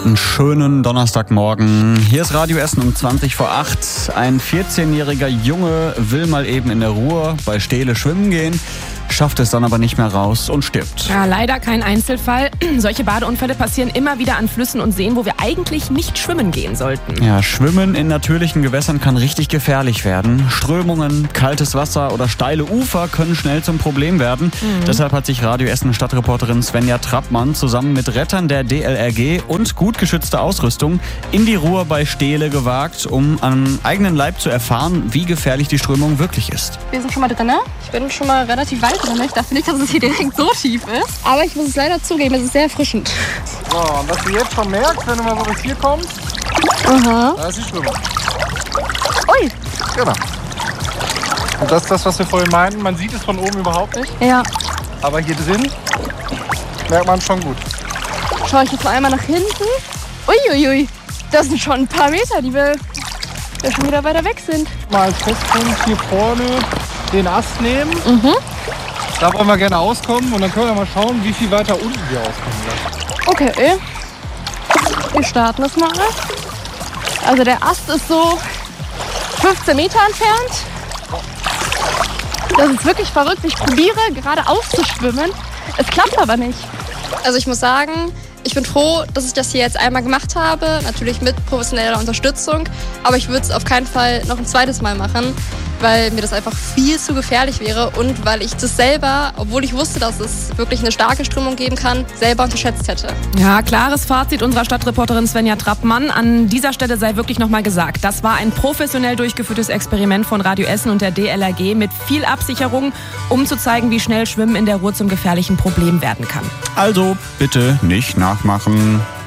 Einen schönen Donnerstagmorgen. Hier ist Radio Essen um 20:08. Ein 14-jähriger Junge will mal eben in der Ruhr bei Stehle schwimmen gehen, schafft es dann aber nicht mehr raus und stirbt. Ja, leider kein Einzelfall. Solche Badeunfälle passieren immer wieder an Flüssen und Seen, wo wir eigentlich nicht schwimmen gehen sollten. Ja, Schwimmen in natürlichen Gewässern kann richtig gefährlich werden. Strömungen, kaltes Wasser oder steile Ufer können schnell zum Problem werden. Deshalb hat sich Radio Essen Stadtreporterin Svenja Trappmann zusammen mit Rettern der DLRG und gut geschützter Ausrüstung in die Ruhr bei Stehle gewagt, um am eigenen Leib zu erfahren, wie gefährlich die Strömung wirklich ist. Wir sind schon mal drin. Ich bin schon mal relativ weit drin. Ich dachte nicht, dass es hier direkt so tief ist. Aber ich muss es leider zugeben, es ist sehr erfrischend. So, und was du jetzt schon merkst, wenn du mal so bis hier kommst, da ist die Strömung. Ui! Genau. Und das ist das, was wir vorhin meinten. Man sieht es von oben überhaupt nicht. Ja. Aber hier drin merkt man schon gut. Schaue ich jetzt mal einmal nach hinten. Uiuiui. Das sind schon ein paar Meter, die wir schon wieder weiter weg sind. Mal als Festpunkt hier vorne den Ast nehmen. Da wollen wir gerne auskommen und dann können wir mal schauen, wie viel weiter unten wir auskommen werden. Okay. Wir starten das mal. Also der Ast ist so 15 Meter entfernt. Das ist wirklich verrückt. Ich probiere gerade auszuschwimmen. Es klappt aber nicht. Also ich muss sagen, ich bin froh, dass ich das hier jetzt einmal gemacht habe. Natürlich mit professioneller Unterstützung. Aber ich würde es auf keinen Fall noch ein zweites Mal machen, weil mir das einfach viel zu gefährlich wäre und weil ich das selber, obwohl ich wusste, dass es wirklich eine starke Strömung geben kann, selber unterschätzt hätte. Ja, klares Fazit unserer Stadtreporterin Svenja Trappmann. An dieser Stelle sei wirklich nochmal gesagt, das war ein professionell durchgeführtes Experiment von Radio Essen und der DLRG mit viel Absicherung, um zu zeigen, wie schnell Schwimmen in der Ruhr zum gefährlichen Problem werden kann. Also bitte nicht nachmachen.